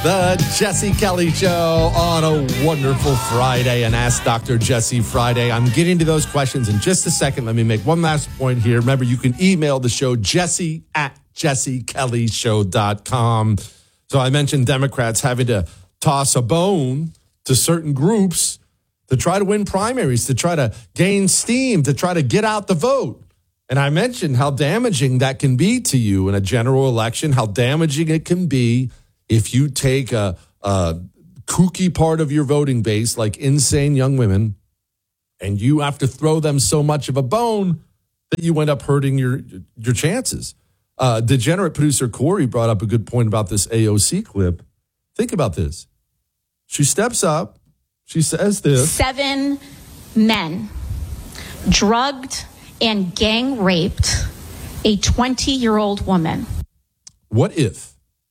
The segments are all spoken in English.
The Jesse Kelly Show on a wonderful Friday, and Ask Dr. Jesse Friday. I'm getting to those questions in just a second. Let me make one last point here. Remember, you can email the show, jesse@jessekellyshow.com. So I mentioned Democrats having to toss a bone to certain groups to try to win primaries, to try to gain steam, to try to get out the vote. And I mentioned how damaging that can be to you in a general election, how damaging it can be if you take a kooky part of your voting base, like insane young women, and you have to throw them so much of a bone that you end up hurting your chances. Degenerate producer Corey brought up a good point about this AOC clip. Think about this. She steps up. She says this. 7 men drugged and gang raped a 20-year-old woman. What if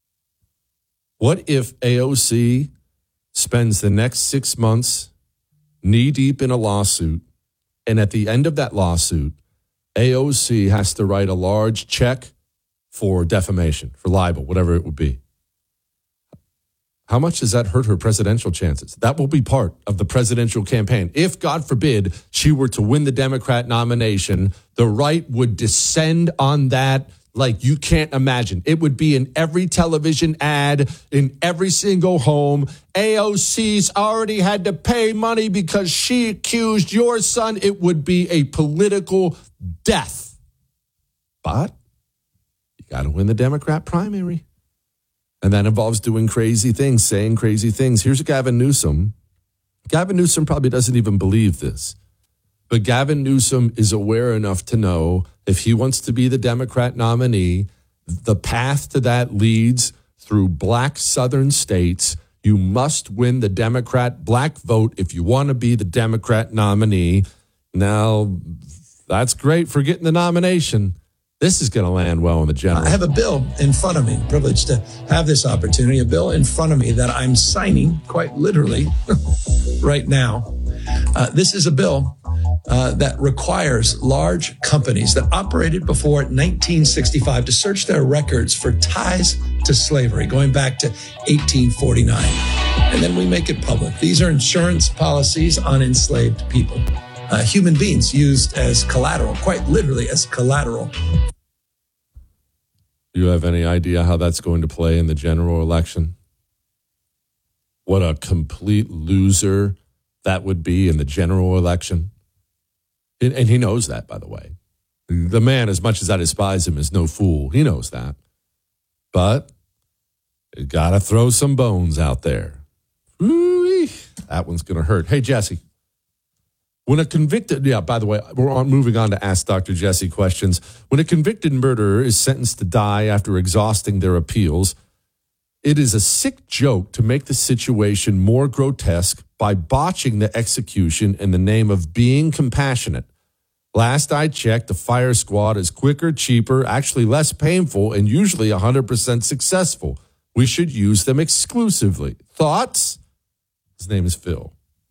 AOC spends the next 6 months knee deep in a lawsuit, and at the end of that lawsuit, AOC has to write a large check for defamation, for libel, whatever it would be? How much does that hurt her presidential chances? That will be part of the presidential campaign. If, God forbid, she were to win the Democrat nomination, the right would descend on that like you can't imagine. It would be in every television ad, in every single home. AOC's already had to pay money because she accused your son. It would be a political death. But you got to win the Democrat primary. And that involves doing crazy things, saying crazy things. Here's Gavin Newsom. Gavin Newsom probably doesn't even believe this. But Gavin Newsom is aware enough to know if he wants to be the Democrat nominee, the path to that leads through black southern states. You must win the Democrat black vote if you want to be the Democrat nominee. Now, that's great for getting the nomination. This is going to land well in the general. I have a bill in front of me, privileged to have this opportunity, a bill in front of me that I'm signing quite literally right now. This is a bill that requires large companies that operated before 1965 to search their records for ties to slavery, going back to 1849. And then we make it public. These are insurance policies on enslaved people. Human beings used as collateral, quite literally as collateral. Do you have any idea how that's going to play in the general election? What a complete loser that would be in the general election. And he knows that, by the way. The man, as much as I despise him, is no fool. He knows that. But you got to throw some bones out there. Ooh-wee. That one's going to hurt. Hey, Jesse. When a convicted, by the way, moving on to Ask Dr. Jesse questions. When a convicted murderer is sentenced to die after exhausting their appeals, it is a sick joke to make the situation more grotesque by botching the execution in the name of being compassionate. Last I checked, the fire squad is quicker, cheaper, actually less painful, and usually 100% successful. We should use them exclusively. Thoughts? His name is Phil.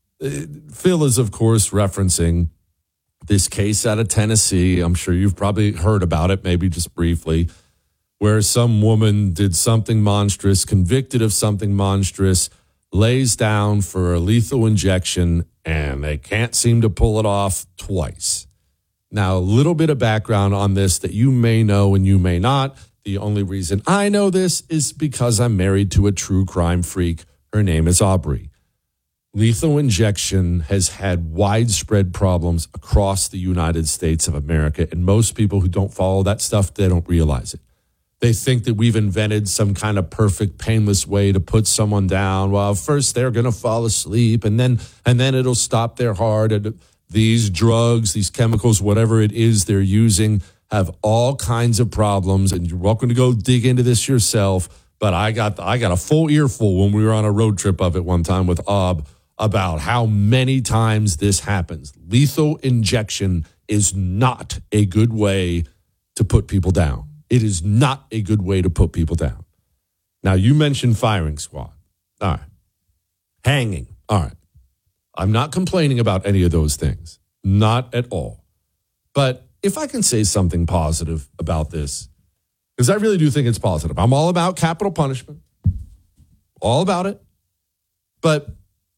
Phil is, of course, referencing this case out of Tennessee. I'm sure you've probably heard about it, maybe just briefly, where some woman did something monstrous, convicted of something monstrous, lays down for a lethal injection, and they can't seem to pull it off twice. Now, a little bit of background on this that you may know and you may not. The only reason I know this is because I'm married to a true crime freak. Her name is Aubrey. Lethal injection has had widespread problems across the United States of America, and most people who don't follow that stuff, they don't realize it. They think that we've invented some kind of perfect, painless way to put someone down. Well, first they're going to fall asleep, and then it'll stop their heart. And these drugs, these chemicals, whatever it is they're using, have all kinds of problems, and you're welcome to go dig into this yourself. But I got a full earful when we were on a road trip of it one time with Ob about how many times this happens. Lethal injection is not a good way to put people down. It is not a good way to put people down. Now, you mentioned firing squad. All right. Hanging. All right. I'm not complaining about any of those things. Not at all. But if I can say something positive about this, because I really do think it's positive. I'm all about capital punishment. all about it. But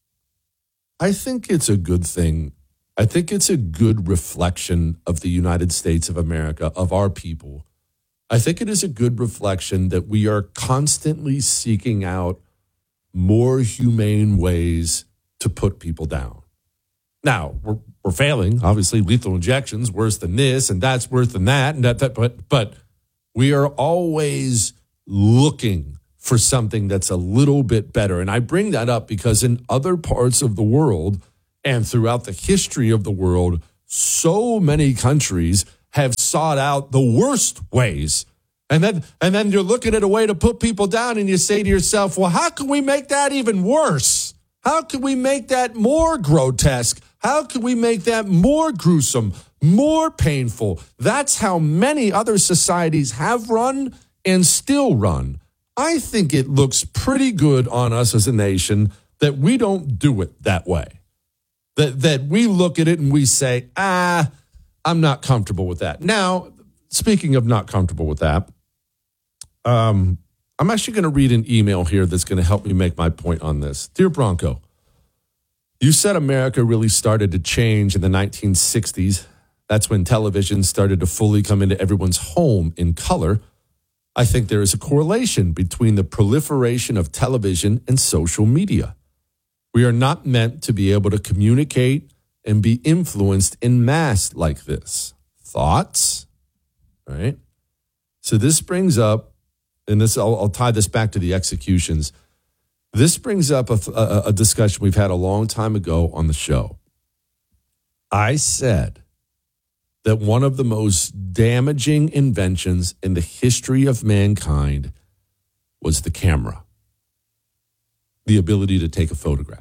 I think it's a good thing. I think it's a good reflection of the United States of America, of our people. I think it is a good reflection that we are constantly seeking out more humane ways to put people down. Now, we're failing. Obviously, lethal injections worse than this, and that's worse than that, and but we are always looking for something that's a little bit better. And I bring that up because in other parts of the world and throughout the history of the world, so many countries have sought out the worst ways. And then you're looking at a way to put people down and you say to yourself, well, how can we make that even worse? How can we make that more grotesque? How can we make that more gruesome, more painful? That's how many other societies have run and still run. I think it looks pretty good on us as a nation that we don't do it that way. That we look at it and we say, I'm not comfortable with that. Now, speaking of not comfortable with that, I'm actually going to read an email here that's going to help me make my point on this. Dear Bronco, you said America really started to change in the 1960s. That's when television started to fully come into everyone's home in color. I think there is a correlation between the proliferation of television and social media. We are not meant to be able to communicate and be influenced in mass like this. Thoughts? All right. So this brings up, and this I'll tie this back to the executions. This brings up a discussion we've had a long time ago on the show. I said that one of the most damaging inventions in the history of mankind was the camera, the ability to take a photograph.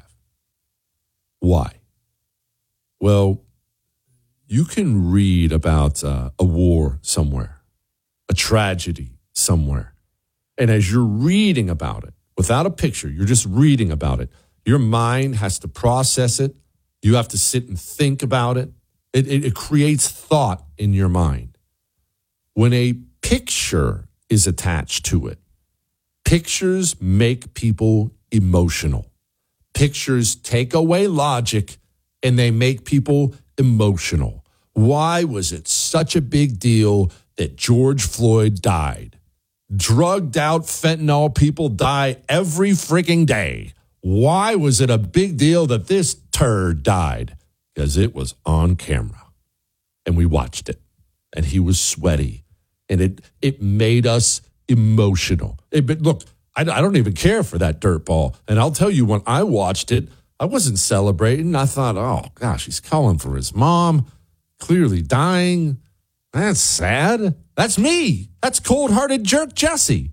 Why? Well, you can read about a war somewhere, a tragedy somewhere, and as you're reading about it, without a picture, you're just reading about it, your mind has to process it. You have to sit and think about it. It creates thought in your mind. When a picture is attached to it, pictures make people emotional. Pictures take away logic and they make people emotional. Why was it such a big deal that George Floyd died? Drugged out fentanyl people die every freaking day. Why was it a big deal that this turd died? Because it was on camera and we watched it and he was sweaty and it made us emotional. Look, I don't even care for that dirt ball. And I'll tell you, when I watched it, I wasn't celebrating. I thought, oh gosh, he's calling for his mom, clearly dying. That's sad. That's me. That's cold-hearted jerk Jesse.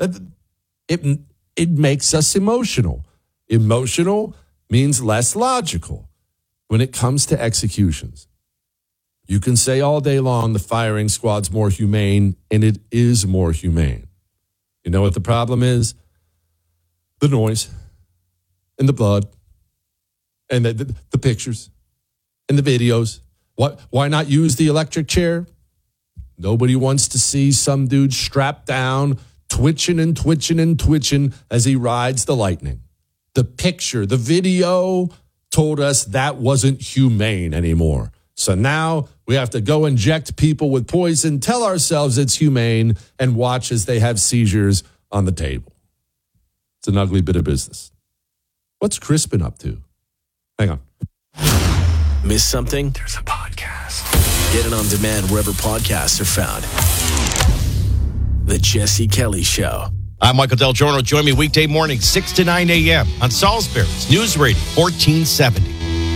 It makes us emotional. Emotional means less logical. When it comes to executions, you can say all day long the firing squad's more humane, and it is more humane. You know what the problem is? The noise and the blood and the pictures and the videos. Why not use the electric chair? Nobody wants to see some dude strapped down, twitching and twitching and twitching as he rides the lightning. The picture, the video told us that wasn't humane anymore. So now we have to go inject people with poison, tell ourselves it's humane, and watch as they have seizures on the table. It's an ugly bit of business. What's Chris been up to? Hang on. Miss something? There's a podcast. Get it on demand wherever podcasts are found. The Jesse Kelly Show. I'm Michael Del Giorno. Join me weekday morning, 6 to 9 a.m. on Salisbury's News Radio, 1470.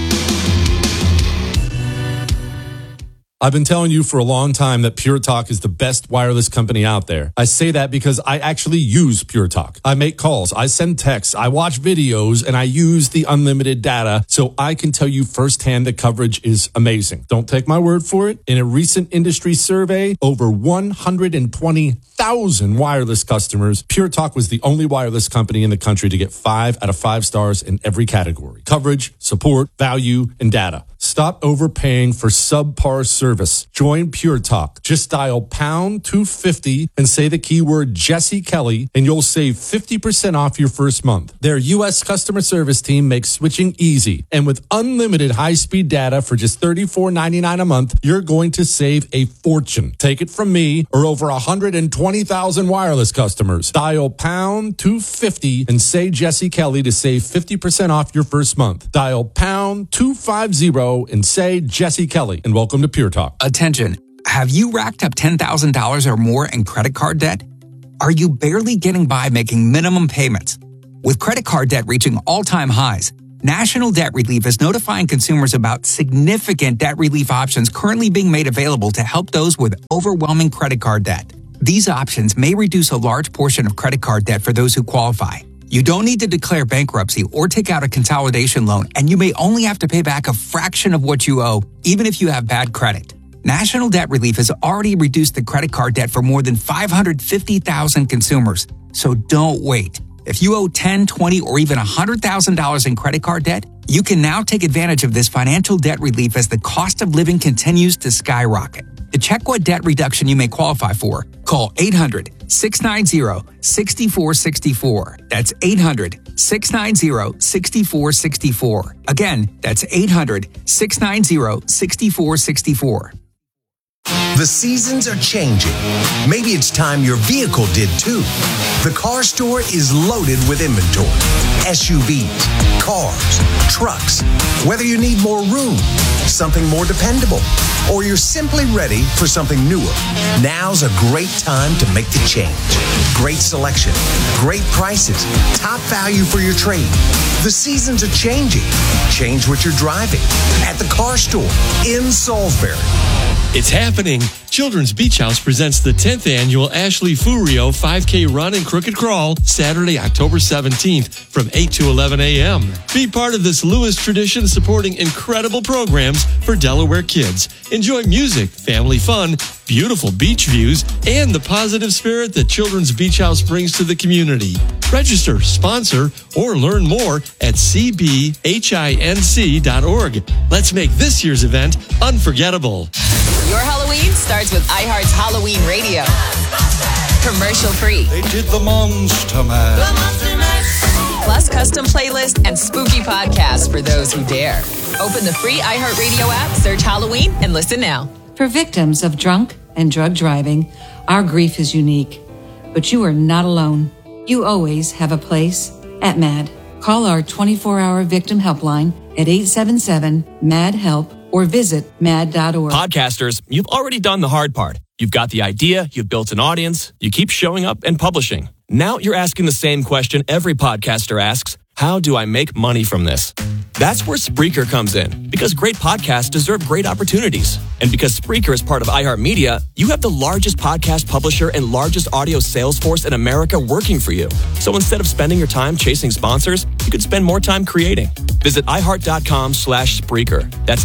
I've been telling you for a long time that Pure Talk is the best wireless company out there. I say that because I actually use Pure Talk. I make calls, I send texts, I watch videos, and I use the unlimited data so I can tell you firsthand the coverage is amazing. Don't take my word for it. In a recent industry survey, over 120,000 wireless customers, Pure Talk was the only wireless company in the country to get 5 out of 5 stars in every category: coverage, support, value, and data. Stop overpaying for subpar service. Join Pure Talk. Just dial pound 250 and say the keyword Jesse Kelly, and you'll save 50% off your first month. Their U.S. customer service team makes switching easy. And with unlimited high-speed data for just $34.99 a month, you're going to save a fortune. Take it from me or over 120,000 wireless customers. Dial pound 250 and say Jesse Kelly to save 50% off your first month. Dial pound 250 and say Jesse Kelly, and welcome to Pure Talk. Attention. Have you racked up $10,000 or more in credit card debt? Are you barely getting by making minimum payments? With credit card debt reaching all-time highs, National Debt Relief is notifying consumers about significant debt relief options currently being made available to help those with overwhelming credit card debt. These options may reduce a large portion of credit card debt for those who qualify. You don't need to declare bankruptcy or take out a consolidation loan, and you may only have to pay back a fraction of what you owe, even if you have bad credit. National Debt Relief has already reduced the credit card debt for more than 550,000 consumers. So don't wait. If you owe $10,000, $20,000, or even $100,000 in credit card debt, you can now take advantage of this financial debt relief as the cost of living continues to skyrocket. To check what debt reduction you may qualify for, call 800-690-6464. That's 800-690-6464. Again, that's 800-690-6464. The seasons are changing. Maybe it's time your vehicle did too. The Car Store is loaded with inventory. SUVs, cars, trucks. Whether you need more room, something more dependable, or you're simply ready for something newer, now's a great time to make the change. Great selection, great prices, top value for your trade. The seasons are changing. Change what you're driving at the Car Store in Salisbury. It's happening. Children's Beach House presents the 10th annual Ashley Furio 5K Run and Crooked Crawl, Saturday, October 17th from 8 to 11 a.m. Be part of this Lewis tradition supporting incredible programs for Delaware kids. Enjoy music, family fun, beautiful beach views, and the positive spirit that Children's Beach House brings to the community. Register, sponsor, or learn more at cbhinc.org. Let's make this year's event unforgettable. Your Halloween starts with iHeart's Halloween Radio. Commercial free. They did the Monster Mash. Plus custom playlist and spooky podcasts for those who dare. Open the free iHeartRadio app, search Halloween, and listen now. For victims of drunk and drug driving, our grief is unique. But you are not alone. You always have a place at MAD. Call our 24-hour victim helpline at 877-MAD-HELP or visit mad.org. Podcasters, you've already done the hard part. You've got the idea, you've built an audience, you keep showing up and publishing. Now you're asking the same question every podcaster asks: how do I make money from this? That's where Spreaker comes in, because great podcasts deserve great opportunities. And because Spreaker is part of iHeartMedia, you have the largest podcast publisher and largest audio sales force in America working for you. So instead of spending your time chasing sponsors, you could spend more time creating. Visit iHeart.com/Spreaker. That's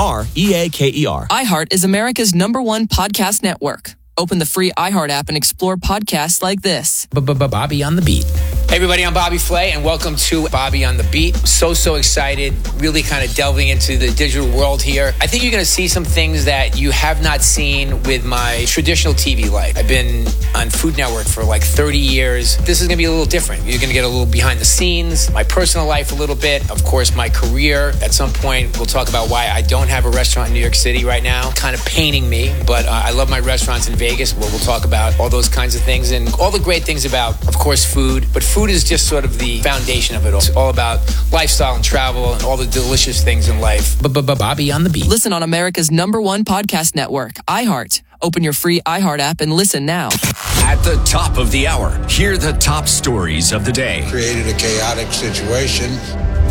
SPREAKER. iHeart is America's #1 podcast network. Open the free iHeart app and explore podcasts like this. Bobby on the Beat. Hey everybody, I'm Bobby Flay and welcome to Bobby on the Beat. So excited, really kind of delving into the digital world here. I think you're going to see some things that you have not seen with my traditional TV life. I've been on Food Network for like 30 years. This is going to be a little different. You're going to get a little behind the scenes, my personal life a little bit, of course my career. At some point we'll talk about why I don't have a restaurant in New York City right now. Kind of paining me, but I love my restaurants in Vegas. We'll talk about all those kinds of things and all the great things about, of course, food. But food is just sort of the foundation of it all. It's all about lifestyle and travel and all the delicious things in life. Bobby on the Beat. Listen on America's #1 podcast network, iHeart. Open your free iHeart app and listen now. At the top of the hour, hear the top stories of the day. Created a chaotic situation.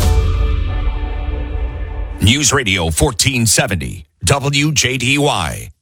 News Radio 1470, WJDY.